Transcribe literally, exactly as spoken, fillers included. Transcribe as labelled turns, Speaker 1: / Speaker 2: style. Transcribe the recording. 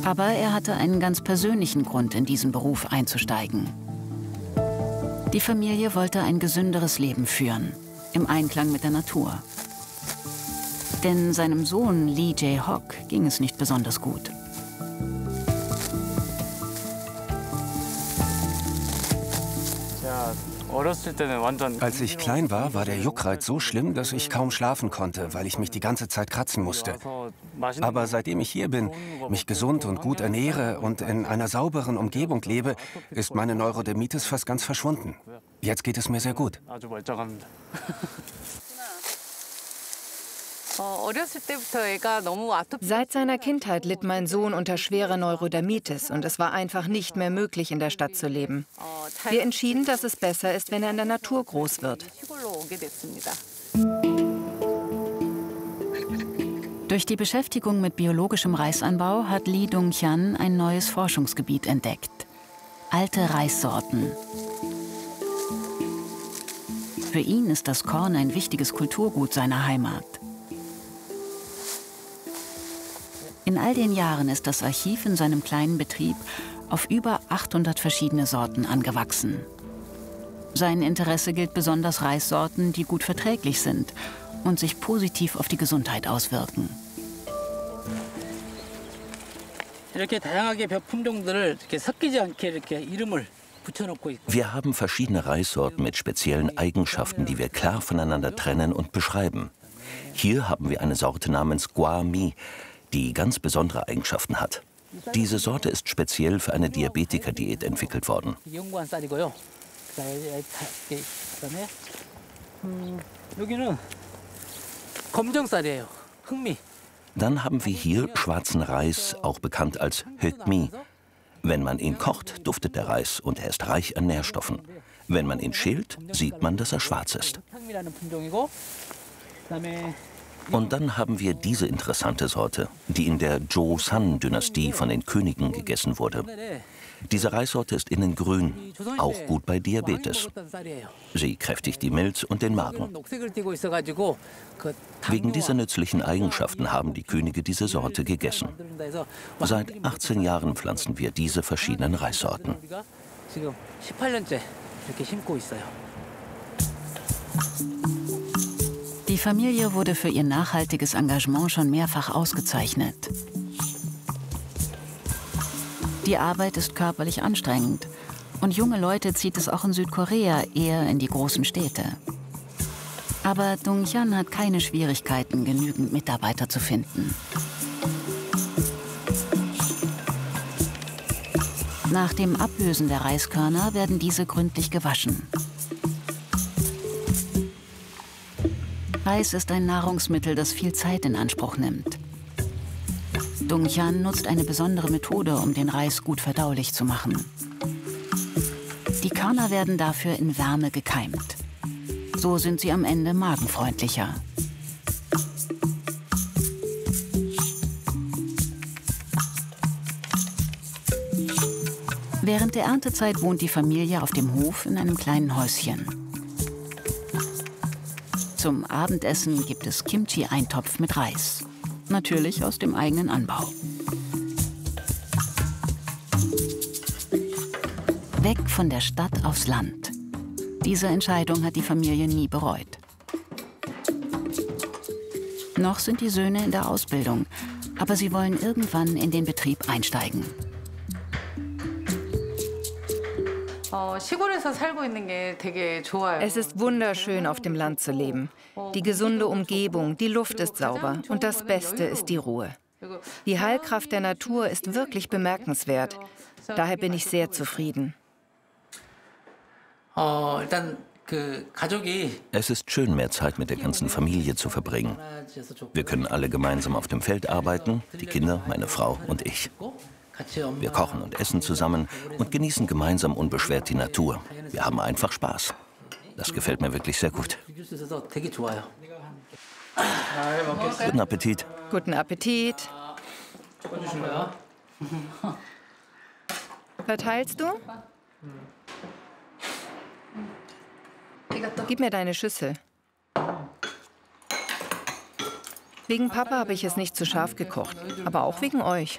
Speaker 1: Aber er hatte einen ganz persönlichen Grund, in diesen Beruf einzusteigen. Die Familie wollte ein gesünderes Leben führen, im Einklang mit der Natur. Denn seinem Sohn Lee Jae-hock ging es nicht besonders gut.
Speaker 2: Als ich klein war, war der Juckreiz so schlimm, dass ich kaum schlafen konnte, weil ich mich die ganze Zeit kratzen musste. Aber seitdem ich hier bin, mich gesund und gut ernähre und in einer sauberen Umgebung lebe, ist meine Neurodermitis fast ganz verschwunden. Jetzt geht es mir sehr gut.
Speaker 3: Seit seiner Kindheit litt mein Sohn unter schwerer Neurodermitis und es war einfach nicht mehr möglich, in der Stadt zu leben. Wir entschieden, dass es besser ist, wenn er in der Natur groß wird.
Speaker 1: Durch die Beschäftigung mit biologischem Reisanbau hat Lee Dong-hyan ein neues Forschungsgebiet entdeckt: alte Reissorten. Für ihn ist das Korn ein wichtiges Kulturgut seiner Heimat. In all den Jahren ist das Archiv in seinem kleinen Betrieb auf über achthundert verschiedene Sorten angewachsen. Sein Interesse gilt besonders Reissorten, die gut verträglich sind und sich positiv auf die Gesundheit auswirken.
Speaker 4: Wir haben verschiedene Reissorten mit speziellen Eigenschaften, die wir klar voneinander trennen und beschreiben. Hier haben wir eine Sorte namens Gwa Mi, die ganz besondere Eigenschaften hat. Diese Sorte ist speziell für eine Diabetiker-Diät entwickelt worden. Dann haben wir hier schwarzen Reis, auch bekannt als Högmi. Wenn man ihn kocht, duftet der Reis und er ist reich an Nährstoffen. Wenn man ihn schält, sieht man, dass er schwarz ist. Und dann haben wir diese interessante Sorte, die in der Joseon-Dynastie von den Königen gegessen wurde. Diese Reissorte ist innen grün, auch gut bei Diabetes. Sie kräftigt die Milz und den Magen. Wegen dieser nützlichen Eigenschaften haben die Könige diese Sorte gegessen. Seit achtzehn Jahren pflanzen wir diese verschiedenen Reissorten.
Speaker 1: Die Familie wurde für ihr nachhaltiges Engagement schon mehrfach ausgezeichnet. Die Arbeit ist körperlich anstrengend und junge Leute zieht es auch in Südkorea eher in die großen Städte. Aber Dong-hyan hat keine Schwierigkeiten, genügend Mitarbeiter zu finden. Nach dem Ablösen der Reiskörner werden diese gründlich gewaschen. Reis ist ein Nahrungsmittel, das viel Zeit in Anspruch nimmt. Dong-hyan nutzt eine besondere Methode, um den Reis gut verdaulich zu machen. Die Körner werden dafür in Wärme gekeimt. So sind sie am Ende magenfreundlicher. Während der Erntezeit wohnt die Familie auf dem Hof in einem kleinen Häuschen. Zum Abendessen gibt es Kimchi-Eintopf mit Reis. Natürlich aus dem eigenen Anbau. Weg von der Stadt aufs Land. Diese Entscheidung hat die Familie nie bereut. Noch sind die Söhne in der Ausbildung, aber sie wollen irgendwann in den Betrieb einsteigen.
Speaker 3: Es ist wunderschön, auf dem Land zu leben. Die gesunde Umgebung, die Luft ist sauber und das Beste ist die Ruhe. Die Heilkraft der Natur ist wirklich bemerkenswert. Daher bin ich sehr zufrieden.
Speaker 4: Es ist schön, mehr Zeit mit der ganzen Familie zu verbringen. Wir können alle gemeinsam auf dem Feld arbeiten, die Kinder, meine Frau und ich. Wir kochen und essen zusammen und genießen gemeinsam unbeschwert die Natur. Wir haben einfach Spaß. Das gefällt mir wirklich sehr gut. Guten Appetit.
Speaker 3: Guten Appetit. Verteilst du? Gib mir deine Schüssel. Wegen Papa habe ich es nicht zu scharf gekocht, aber auch wegen euch.